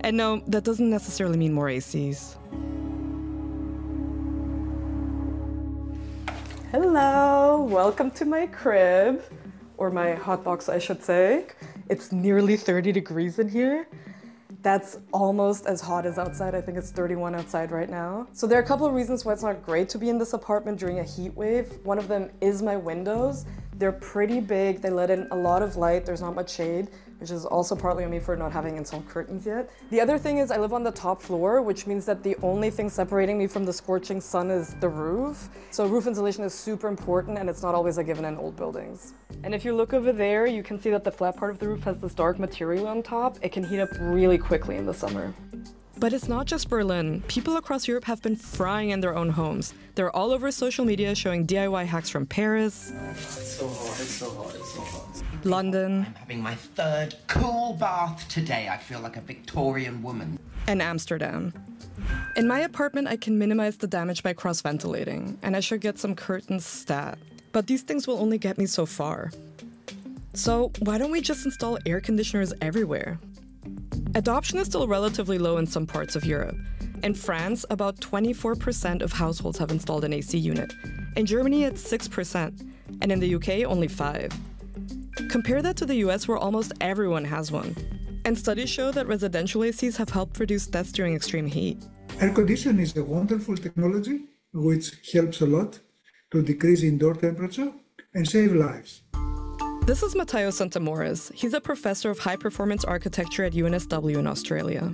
And no, that doesn't necessarily mean more ACs. Hello, welcome to my crib, or my hot box, I should say. It's nearly 30 degrees in here. That's almost as hot as outside. I think it's 31 outside right now. So there are a couple of reasons why it's not great to be in this apartment during a heat wave. One of them is my windows. They're pretty big. They let in a lot of light. There's not much shade, which is also partly on me for not having installed curtains yet. The other thing is I live on the top floor, which means that the only thing separating me from the scorching sun is the roof. So roof insulation is super important, and it's not always a given in old buildings. And if you look over there, you can see that the flat part of the roof has this dark material on top. It can heat up really quickly in the summer. But it's not just Berlin. People across Europe have been frying in their own homes. They're all over social media showing DIY hacks from Paris. It's so hot, it's so hot, it's so hot. London. I'm having my third cool bath today. I feel like a Victorian woman. And Amsterdam. In my apartment, I can minimize the damage by cross-ventilating, and I should get some curtains stat. But these things will only get me so far. So why don't we just install air conditioners everywhere? Adoption is still relatively low in some parts of Europe. In France, about 24% of households have installed an AC unit. In Germany, it's 6%. And in the UK, only 5%. Compare that to the US, where almost everyone has one. And studies show that residential ACs have helped reduce deaths during extreme heat. Air conditioning is a wonderful technology which helps a lot to decrease indoor temperature and save lives. This is Matteo Santamoris. He's a professor of high-performance architecture at UNSW in Australia.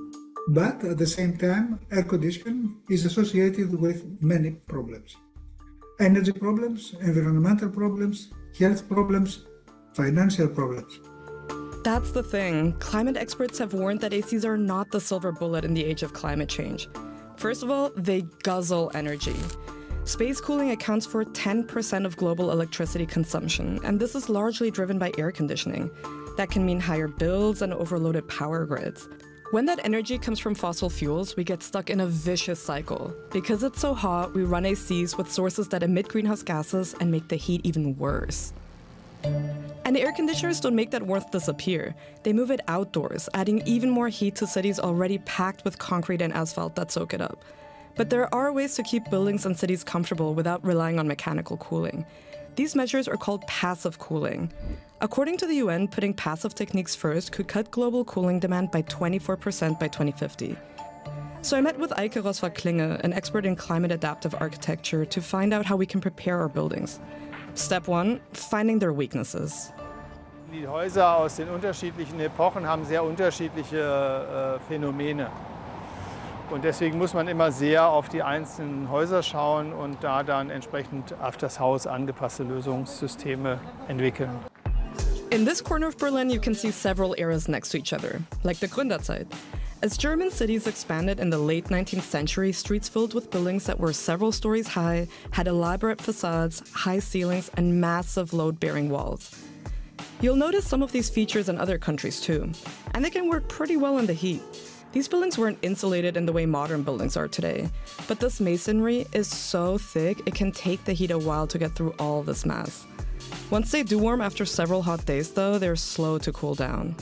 But at the same time, air conditioning is associated with many problems. Energy problems, environmental problems, health problems, financial problems. That's the thing. Climate experts have warned that ACs are not the silver bullet in the age of climate change. First of all, they guzzle energy. Space cooling accounts for 10% of global electricity consumption, and this is largely driven by air conditioning. That can mean higher bills and overloaded power grids. When that energy comes from fossil fuels, we get stuck in a vicious cycle. Because it's so hot, we run ACs with sources that emit greenhouse gases and make the heat even worse. And air conditioners don't make that warmth disappear. They move it outdoors, adding even more heat to cities already packed with concrete and asphalt that soak it up. But there are ways to keep buildings and cities comfortable without relying on mechanical cooling. These measures are called passive cooling. According to the UN, putting passive techniques first could cut global cooling demand by 24% by 2050. So I met with Eike Roswag-Klinge, an expert in climate adaptive architecture, to find out how we can prepare our buildings. Step 1, finding their weaknesses. Die Häuser aus den unterschiedlichen Epochen haben sehr unterschiedliche Phänomene. Und deswegen muss man immer sehr auf die einzelnen Häuser schauen und da dann entsprechend auf das Haus angepasste Lösungssysteme entwickeln. In this corner of Berlin, you can see several eras next to each other, like the Gründerzeit. As German cities expanded in the late 19th century, streets filled with buildings that were several stories high, had elaborate facades, high ceilings, and massive load-bearing walls. You'll notice some of these features in other countries too, and they can work pretty well in the heat. These buildings weren't insulated in the way modern buildings are today, but this masonry is so thick it can take the heat a while to get through all this mass. Once they do warm after several hot days though, they're slow to cool down.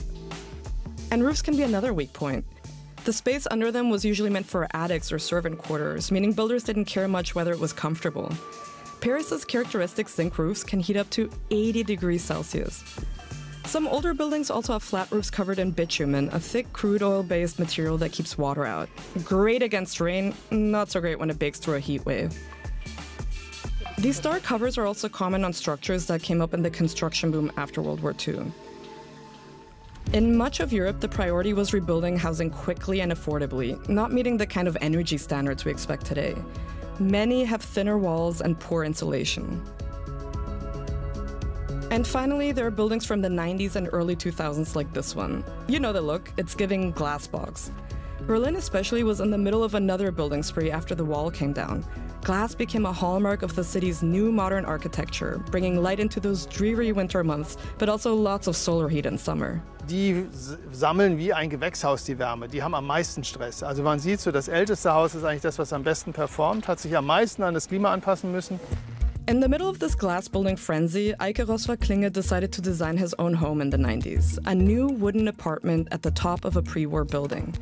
And roofs can be another weak point. The space under them was usually meant for attics or servant quarters, meaning builders didn't care much whether it was comfortable. Paris's characteristic zinc roofs can heat up to 80 degrees Celsius. Some older buildings also have flat roofs covered in bitumen, a thick crude oil-based material that keeps water out. Great against rain, not so great when it bakes through a heat wave. These dark covers are also common on structures that came up in the construction boom after World War II. In much of Europe, the priority was rebuilding housing quickly and affordably, not meeting the kind of energy standards we expect today. Many have thinner walls and poor insulation. And finally, there are buildings from the 90s and early 2000s like this one. You know the look, it's giving glass box. Berlin especially was in the middle of another building spree after the wall came down. Glass became a hallmark of the city's new modern architecture, bringing light into those dreary winter months, but also lots of solar heat in summer. Die sammeln wie ein Gewächshaus die Wärme, die haben am meisten Stress. Also man sieht so, das älteste Haus ist eigentlich das, was am besten performt, hat sich am meisten an das Klima anpassen müssen. In the middle of this glass building frenzy, Eike Roswag-Klinge decided to design his own home in the 90s, a new wooden apartment at the top of a pre-war building.